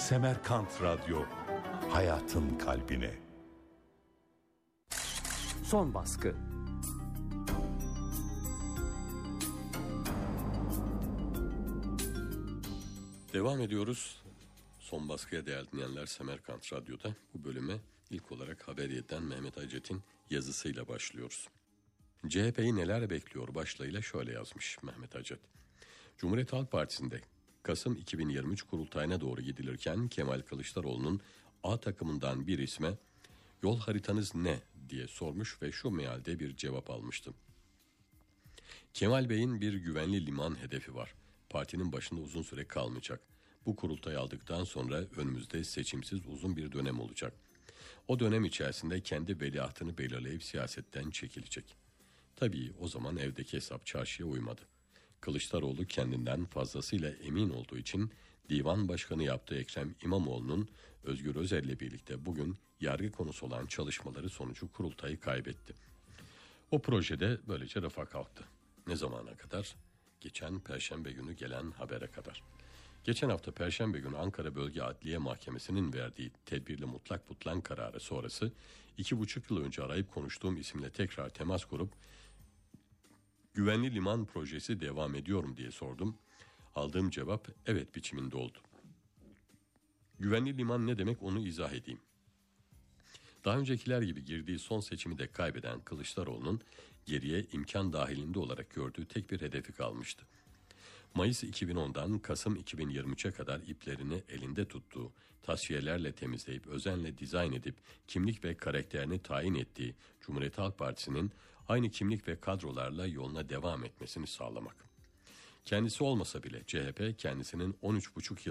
Semerkant Radyo, hayatın kalbine. Son baskı. Devam ediyoruz. Son baskıya değerli dinleyenler, Semerkant Radyo'da bu bölüme ilk olarak Haberiyet'ten Mehmet Acet'in yazısıyla başlıyoruz. CHP'yi neler bekliyor başlığıyla şöyle yazmış Mehmet Acet. Cumhuriyet Halk Partisi'nde Kasım 2023 kurultayına doğru gidilirken Kemal Kılıçdaroğlu'nun A takımından bir isme "Yol haritanız ne?" diye sormuş ve şu mealde bir cevap almıştım. Kemal Bey'in bir güvenli liman hedefi var. Partinin başında uzun süre kalmayacak. Bu kurultayı aldıktan sonra önümüzde seçimsiz uzun bir dönem olacak. O dönem içerisinde kendi veliahtını belirleyip siyasetten çekilecek. Tabii o zaman evdeki hesap çarşıya uymadı. Kılıçdaroğlu kendinden fazlasıyla emin olduğu için divan başkanı yaptığı Ekrem İmamoğlu'nun Özgür Özel'le birlikte bugün yargı konusu olan çalışmaları sonucu kurultayı kaybetti. O projede böylece rafa kalktı. Ne zamana kadar? Geçen Perşembe günü gelen habere kadar. Geçen hafta Perşembe günü Ankara Bölge Adliye Mahkemesi'nin verdiği tedbirli mutlak butlan kararı sonrası 2,5 yıl önce arayıp konuştuğum isimle tekrar temas kurup "Güvenli liman projesi devam ediyor mu?" diye sordum. Aldığım cevap evet biçiminde oldu. Güvenli liman ne demek onu izah edeyim. Daha öncekiler gibi girdiği son seçimi de kaybeden Kılıçdaroğlu'nun geriye imkan dahilinde olarak gördüğü tek bir hedefi kalmıştı. Mayıs 2010'dan Kasım 2023'e kadar iplerini elinde tuttuğu, tasfiyelerle temizleyip özenle dizayn edip kimlik ve karakterini tayin ettiği Cumhuriyet Halk Partisi'nin aynı kimlik ve kadrolarla yoluna devam etmesini sağlamak. Kendisi olmasa bile CHP kendisinin 13,5 yıl